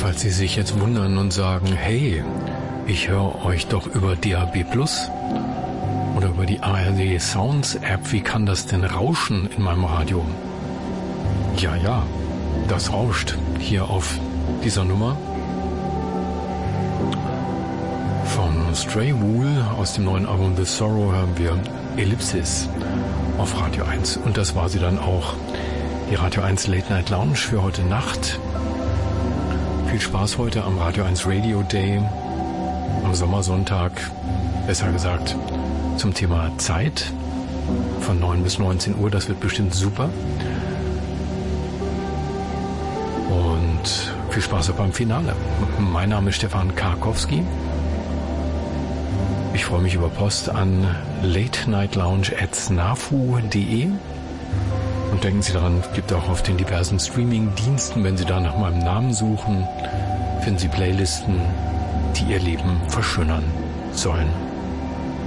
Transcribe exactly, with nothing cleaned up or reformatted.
falls Sie sich jetzt wundern und sagen, hey, ich höre euch doch über D A B Plus oder über die A R D Sounds App, wie kann das denn rauschen in meinem Radio? Ja, ja, das rauscht hier auf dieser Nummer von Stray Wool aus dem neuen Album The Sorrow hören wir Ellipsis auf Radio eins. Und das war sie dann auch, die Radio eins Late Night Lounge für heute Nacht. Viel Spaß heute am Radio eins Radio Day, am Sommersonntag, besser gesagt, zum Thema Zeit von neun bis neunzehn Uhr. Das wird bestimmt super. Und viel Spaß auch beim Finale. Mein Name ist Stefan Karkowski. Ich freue mich über Post an late night lounge at snafu punkt de. Und denken Sie daran, es gibt auch auf den diversen Streaming-Diensten, wenn Sie da nach meinem Namen suchen, finden Sie Playlisten, die Ihr Leben verschönern sollen.